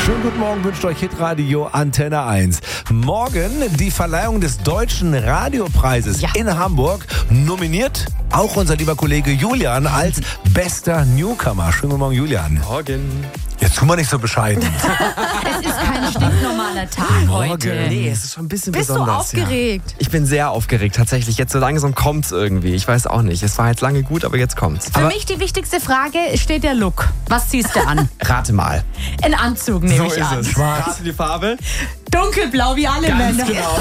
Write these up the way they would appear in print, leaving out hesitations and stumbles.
Schönen guten Morgen, wünscht euch Hitradio Antenne 1. Morgen die Verleihung des Deutschen Radiopreises in Hamburg. Nominiert auch unser lieber Kollege Julian als bester Newcomer. Schönen guten Morgen, Julian. Morgen. Jetzt tu mal nicht so bescheiden. Es ist kein stinknormaler Tag heute. Nee, es ist schon ein bisschen Bist besonders. du aufgeregt? Ja. Ich bin sehr aufgeregt, tatsächlich. Jetzt so langsam kommt's irgendwie. Ich weiß auch nicht. Es war jetzt lange gut, aber jetzt kommt's. Für mich die wichtigste Frage steht der Look. Was ziehst du an? Rate mal. Ein Anzug nehme ich an. Schwarz. Rate die Farbe? Dunkelblau wie alle Männer. Genau.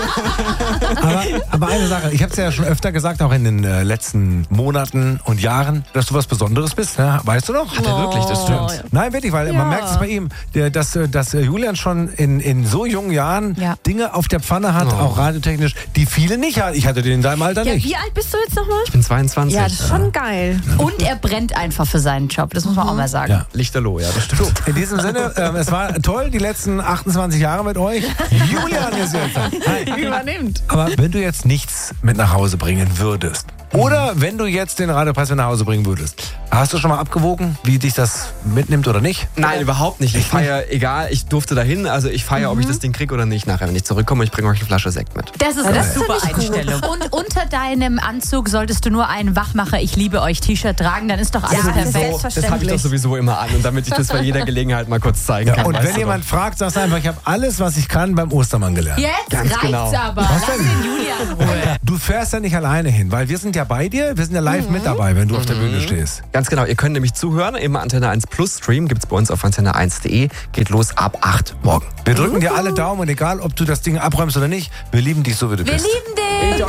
Aber eine Sache, ich habe es ja schon öfter gesagt, auch in den letzten Monaten und Jahren, dass du was Besonderes bist. Ne? Weißt du noch? Hat er wirklich, das stimmt. Nein, wirklich, weil man merkt es bei ihm, dass Julian schon in so jungen Jahren Dinge auf der Pfanne hat, auch radiotechnisch, die viele nicht hatten. Ich hatte den in seinem Alter nicht. Wie alt bist du jetzt nochmal? Ich bin 22. Ja, das ist schon geil. Und er brennt einfach für seinen Job. Das muss man auch mal sagen. Ja. Lichterloh, ja, das stimmt. So, in diesem Sinne, es war toll, die letzten 28 Jahre mit euch. Julian ist jetzt. Hi. Übernimmt. Aber wenn du jetzt nichts mit nach Hause bringen würdest, oder wenn du jetzt den Radiopreis mit nach Hause bringen würdest, hast du schon mal abgewogen, wie dich das mitnimmt oder nicht? Nein, überhaupt nicht. Ich feiere, egal, ich durfte dahin, also ich feiere, ob ich das Ding kriege oder nicht nachher, wenn ich zurückkomme. Ich bringe euch eine Flasche Sekt mit. Das ist eine super Einstellung. Und unter deinem Anzug solltest du nur ein Wachmacher Ich liebe euch T-Shirt tragen, dann ist doch alles Ja, perfekt. Das habe ich doch sowieso immer an und damit ich das bei jeder Gelegenheit mal kurz zeigen kann. Und weißt wenn du jemand fragt, sagst du einfach, ich habe alles, was ich kann beim Ostermann gelernt. Jetzt Ganz reicht's genau. aber. Lass den Julian in Ruhe. Du fährst ja nicht alleine hin, weil wir sind ja bei dir, wir sind ja live mit dabei, wenn du auf der Bühne stehst. Ganz genau, ihr könnt nämlich zuhören. Im Antenne 1 Plus Stream gibt's bei uns auf antenne1.de. Geht los ab 8 morgen. Wir drücken dir alle Daumen und egal, ob du das Ding abräumst oder nicht, wir lieben dich so, wie du Wir bist. lieben dich.